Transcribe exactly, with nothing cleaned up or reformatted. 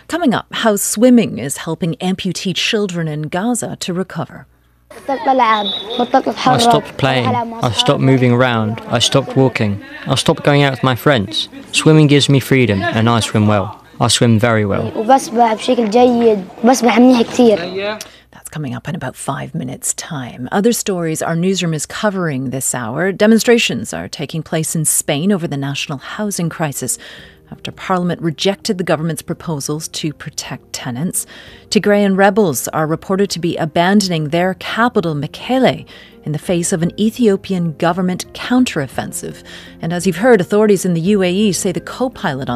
Coming up, how swimming is helping amputee children in Gaza to recover. I stopped playing, I stopped moving around, I stopped walking, I stopped going out with my friends. Swimming gives me freedom and I swim well. I swim very well. That's coming up in about five minutes' time. Other stories our newsroom is covering this hour. Demonstrations are taking place in Spain over the national housing crisis after Parliament rejected the government's proposals to protect tenants. Tigrayan rebels are reported to be abandoning their capital, Mekelle, in the face of an Ethiopian government counteroffensive. And as you've heard, authorities in the U A E say the co-pilot on